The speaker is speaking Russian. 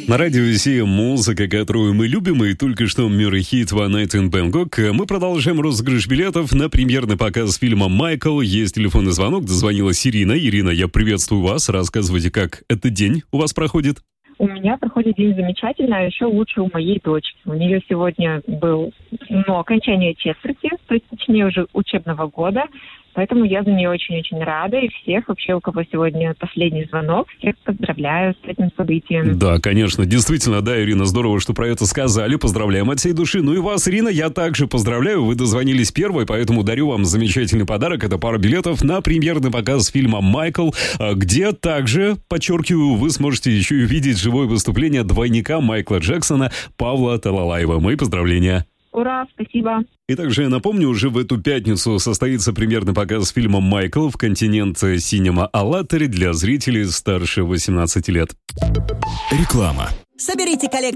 На радио Россия музыка, которую мы любим, и только что мюррей-хит «One Night in Bangkok». Мы продолжаем розыгрыш билетов на премьерный показ фильма «Майкл». Есть телефонный звонок, дозвонилась Ирина. Ирина, я приветствую вас. Рассказывайте, как этот день у вас проходит. У меня проходит день замечательно, а еще лучше у моей дочки. У нее сегодня был окончание четверти, то есть точнее уже учебного года. Поэтому я за нее очень-очень рада. И всех вообще, у кого сегодня последний звонок, всех поздравляю с этим событием. Да, конечно. Действительно, да, Ирина, здорово, что про это сказали. Поздравляем от всей души. Ну и вас, Ирина, я также поздравляю. Вы дозвонились первой, поэтому дарю вам замечательный подарок. Это пара билетов на премьерный показ фильма «Майкл», где также, подчеркиваю, вы сможете еще и увидеть живое выступление двойника Майкла Джексона Павла Талалаева. Мои поздравления. Ура, спасибо. И также я напомню, уже в эту пятницу состоится премьерный показ фильма «Майкл» в Континент Синема Аллатаре для зрителей старше 18 лет. Реклама. Соберите коллекцию